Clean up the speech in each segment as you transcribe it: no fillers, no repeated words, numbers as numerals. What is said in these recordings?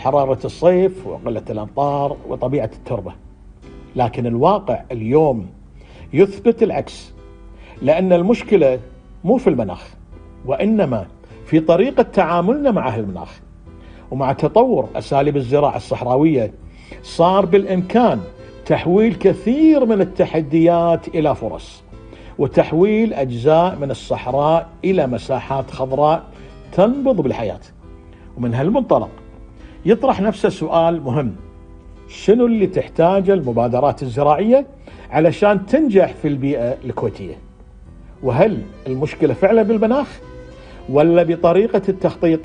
حرارة الصيف وقلة الأمطار وطبيعة التربة. لكن الواقع اليوم يثبت العكس، لأن المشكلة مو في المناخ، وإنما في طريقة تعاملنا مع المناخ. ومع تطور أساليب الزراعة الصحراوية صار بالإمكان تحويل كثير من التحديات إلى فرص، وتحويل أجزاء من الصحراء إلى مساحات خضراء تنبض بالحياة. ومن هالمنطلق يطرح نفسه سؤال مهم: شنو اللي تحتاجه المبادرات الزراعية علشان تنجح في البيئة الكويتية؟ وهل المشكلة فعلا بالمناخ ولا بطريقة التخطيط؟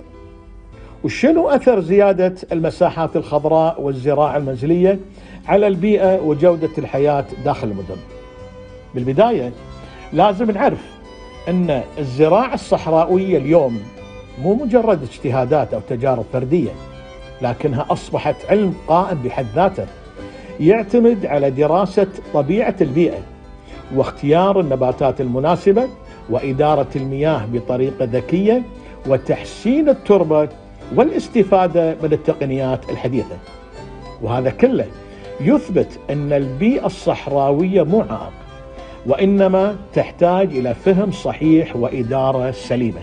وشنو أثر زيادة المساحات الخضراء والزراعة المنزلية على البيئة وجودة الحياة داخل المدن؟ بالبداية لازم نعرف أن الزراعة الصحراوية اليوم مو مجرد اجتهادات أو تجارب فردية، لكنها أصبحت علم قائم بحد ذاته، يعتمد على دراسة طبيعة البيئة واختيار النباتات المناسبة وإدارة المياه بطريقة ذكية وتحسين التربة والاستفادة من التقنيات الحديثة. وهذا كله يثبت أن البيئة الصحراوية مو عائق، وإنما تحتاج إلى فهم صحيح وإدارة سليمة.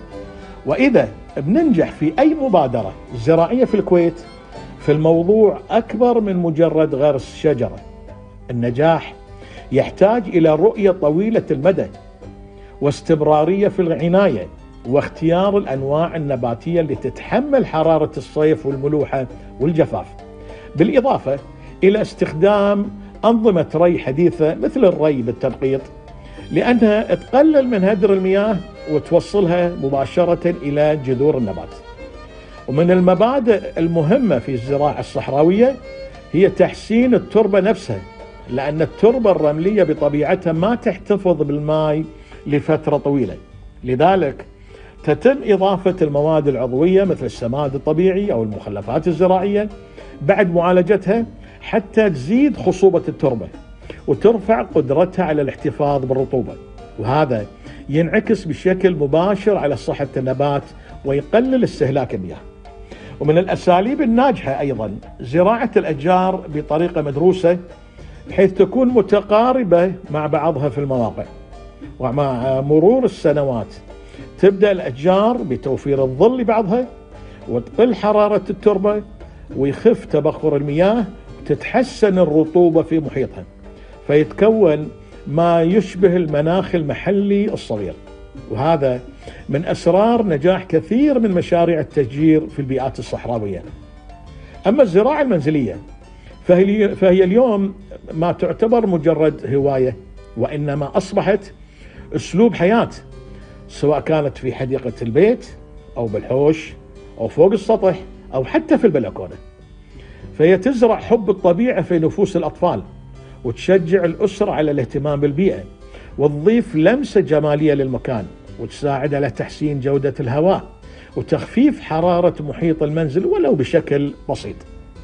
وإذا بننجح في أي مبادرة زراعية في الكويت، فالموضوع أكبر من مجرد غرس شجرة. النجاح يحتاج إلى رؤية طويلة المدى واستمرارية في العناية واختيار الأنواع النباتية اللي تتحمل حرارة الصيف والملوحة والجفاف، بالإضافة إلى استخدام أنظمة ري حديثة مثل الري بالتنقيط، لأنها تقلل من هدر المياه وتوصلها مباشرة إلى جذور النبات. ومن المبادئ المهمة في الزراعة الصحراوية هي تحسين التربة نفسها، لأن التربة الرملية بطبيعتها ما تحتفظ بالماء لفترة طويلة، لذلك تتم إضافة المواد العضوية مثل السماد الطبيعي أو المخلفات الزراعية بعد معالجتها حتى تزيد خصوبة التربة وترفع قدرتها على الاحتفاظ بالرطوبة، وهذا ينعكس بشكل مباشر على صحة النبات ويقلل استهلاك المياه. ومن الأساليب الناجحة أيضا زراعة الأشجار بطريقة مدروسة، بحيث تكون متقاربة مع بعضها في المواقع، ومع مرور السنوات تبدأ الأشجار بتوفير الظل لبعضها وتقل حرارة التربة ويخف تبخر المياه وتتحسن الرطوبة في محيطها، فيتكون ما يشبه المناخ المحلي الصغير. وهذا من أسرار نجاح كثير من مشاريع التشجير في البيئات الصحراوية. أما الزراعة المنزلية فهي اليوم ما تعتبر مجرد هواية، وإنما أصبحت أسلوب حياة، سواء كانت في حديقة البيت أو بالحوش أو فوق السطح أو حتى في البلكونة. فهي تزرع حب الطبيعة في نفوس الأطفال، وتشجع الأسرة على الاهتمام بالبيئة، وتضيف لمسة جمالية للمكان، وتساعد على تحسين جودة الهواء وتخفيف حرارة محيط المنزل ولو بشكل بسيط.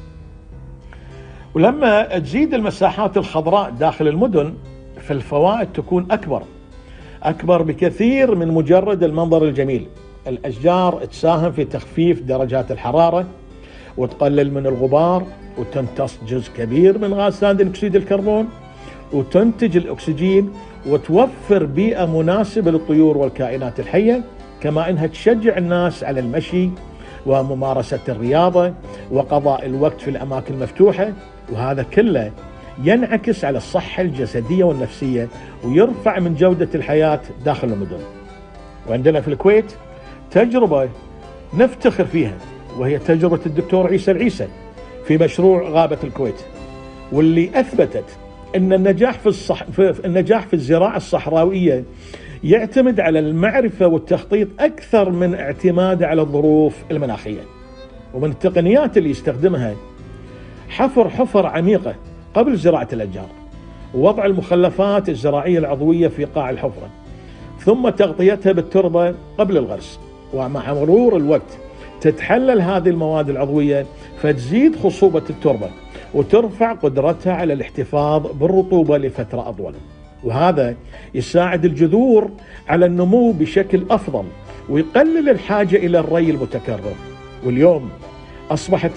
ولما تزيد المساحات الخضراء داخل المدن فالفوائد تكون أكبر بكثير من مجرد المنظر الجميل. الأشجار تساهم في تخفيف درجات الحرارة وتقلل من الغبار وتمتص جزء كبير من غاز ثاني أكسيد الكربون وتنتج الأكسجين وتوفر بيئة مناسبة للطيور والكائنات الحية، كما أنها تشجع الناس على المشي وممارسة الرياضة وقضاء الوقت في الأماكن المفتوحة، وهذا كله ينعكس على الصحة الجسدية والنفسية ويرفع من جودة الحياة داخل المدن. وعندنا في الكويت تجربة نفتخر فيها، وهي تجربة الدكتور عيسى العيسى في مشروع غابة الكويت، واللي أثبتت أن النجاح في الزراعة الصحراوية يعتمد على المعرفة والتخطيط أكثر من اعتماد على الظروف المناخية. ومن التقنيات اللي يستخدمها حفر عميقة قبل زراعة الأشجار، ووضع المخلفات الزراعية العضوية في قاع الحفرة، ثم تغطيتها بالتربة قبل الغرس. ومع مرور الوقت تتحلل هذه المواد العضوية فتزيد خصوبة التربة وترفع قدرتها على الاحتفاظ بالرطوبة لفترة أطول، وهذا يساعد الجذور على النمو بشكل أفضل ويقلل الحاجة إلى الري المتكرر. واليوم أصبحت